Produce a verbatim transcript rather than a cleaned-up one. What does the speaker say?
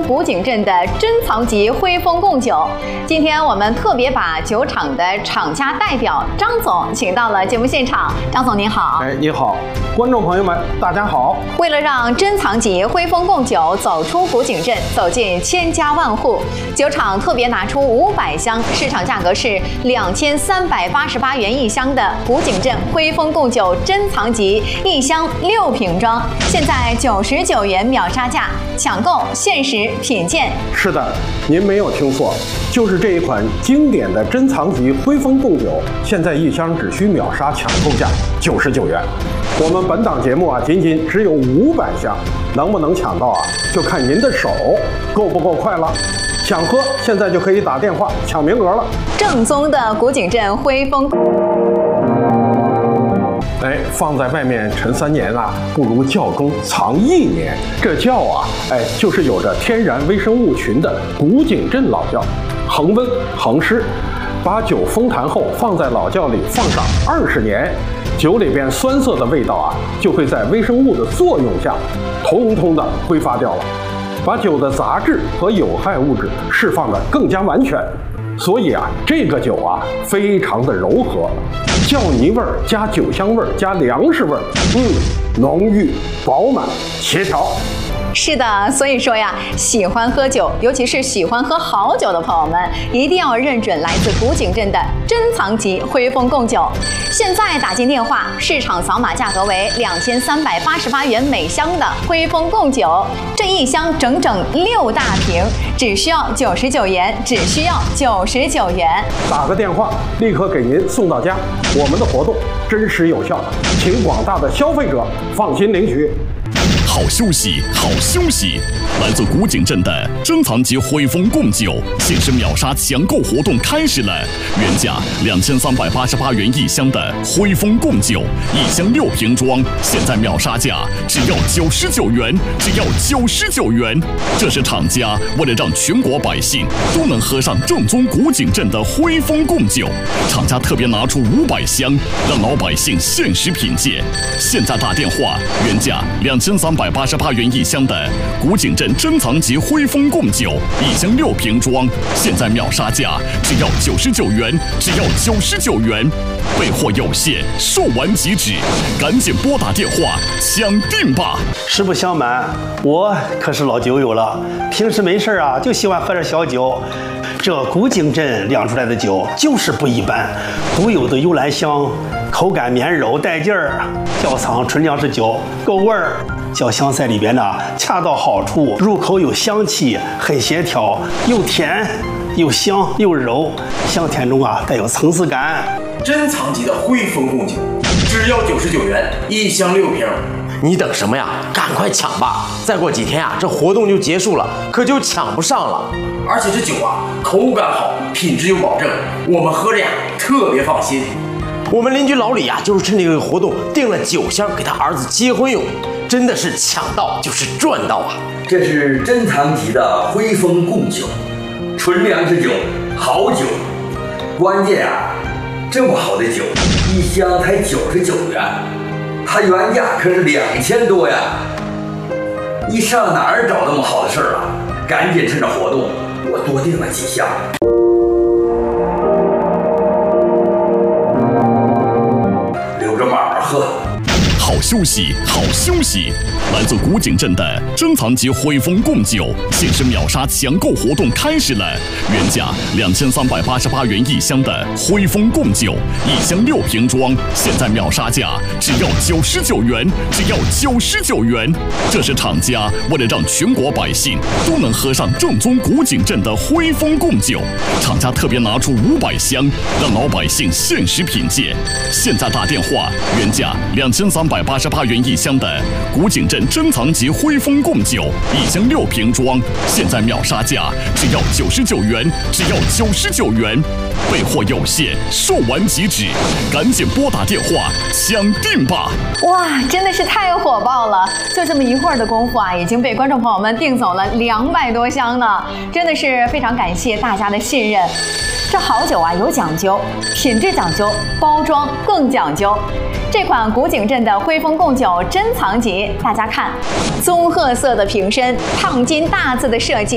古井镇的珍藏级徽丰贡酒。今天我们特别把酒厂的厂家代表张总请到了节目现场。张总您好。 哎，你好，观众朋友们，大家好。 为了让珍藏级徽丰贡酒走出古井镇，走进千家万户，酒厂特别拿出五百箱，市场价格是两千三百八十八元一箱的古井镇徽丰贡酒珍藏级，一箱六瓶装，现在九十九元秒杀价，抢购限时品鉴。 是的，您没有听错，就是这一款经典的珍藏级徽丰贡酒，现在一箱只需秒杀抢购价九十九元。我们本档节目啊，仅仅只有五百箱，能不能抢到啊，就看您的手够不够快了。想喝，现在就可以打电话抢名额了。 正宗的古井镇徽丰。 哎，放在外面陈三年啊，不如窖中藏一年。这窖啊，哎，就是有着天然微生物群的古井镇老窖，恒温恒湿，把酒封坛后放在老窖里放上二十年，酒里边酸涩的味道啊，就会在微生物的作用下，通通的挥发掉了，把酒的杂质和有害物质释放得更加完全。所以啊，这个酒啊，非常的柔和，窖泥味儿加酒香味儿加粮食味儿，嗯，浓郁饱满协调。 是的，所以说呀，喜欢喝酒，尤其是喜欢喝好酒的朋友们，一定要认准来自古井镇的珍藏级徽丰贡酒。现在打进电话，市场扫码价格为两千三百八十八元每箱的徽丰贡酒，这一箱整整六大瓶，只需要九十九元，只需要九十九元。 打个电话，立刻给您送到家。我们的活动真实有效，请广大的消费者放心领取。 好休息，好休息！来自古井镇的珍藏级徽丰贡酒限时秒杀抢购活动开始了，原价两千三百八十八元一箱的徽丰贡酒，一箱六瓶装，现在秒杀价只要九十九元，只要九十九元。这是厂家为了让全国百姓都能喝上正宗古井镇的徽丰贡酒，厂家特别拿出五百箱，让老百姓限时品鉴。现在打电话，原价两千三百八十八元一箱的古井镇珍藏级徽丰贡酒，一箱六瓶装，现在秒杀价只要九十九元，只要九十九元。备货有限，售完即止，赶紧拨打电话抢订吧！ 实不相瞒，我可是老酒友了，平时没事啊就喜欢喝点小酒。这古井镇酿出来的酒就是不一般，独有的幽兰香，口感绵柔带劲儿，窖藏纯粮食酒，够味儿。酱香在里边呢，恰到好处，入口有香气，很协调，又甜又香又柔，香甜中啊带有层次感。 珍藏级的徽丰贡酒，只要九十九元一箱六瓶。 你等什么呀？赶快抢吧！再过几天啊，这活动就结束了，可就抢不上了。 而且这酒啊，口感好，品质有保证，我们喝着呀特别放心。 我们邻居老李啊，就是趁这个活动订了酒箱给他儿子结婚用，真的是抢到就是赚到啊！ 这是珍藏级的徽丰贡酒，纯粮食酒，好酒。关键啊，这么好的酒，一箱才九十九元，它原价可是两千多呀！你上哪儿找那么好的事儿啊？赶紧趁着活动，我多订了几箱。留着慢慢喝。 好休息，好休息！来自古井镇的珍藏级徽丰贡酒限时秒杀抢购活动开始了，原价两千三百八十八元一箱的徽丰贡酒，一箱六瓶装，现在秒杀价只要九十九元，只要九十九元。这是厂家为了让全国百姓都能喝上正宗古井镇的徽丰贡酒，厂家特别拿出五百箱，让老百姓限时品鉴。现在打电话，原价两千三百八十八元一箱的古井镇珍藏级徽丰贡酒，一箱六瓶装，现在秒杀价只要九十九元，只要九十九元。备货有限，售完即止，赶紧拨打电话抢订吧！ 哇，真的是太火爆了！就这么一会儿的功夫啊，已经被观众朋友们订走了两百多箱呢，真的是非常感谢大家的信任。这好酒啊有讲究，品质讲究，包装更讲究。这款古井镇的徽丰贡酒珍藏级，大家看，棕褐色的瓶身，烫金大字的设计。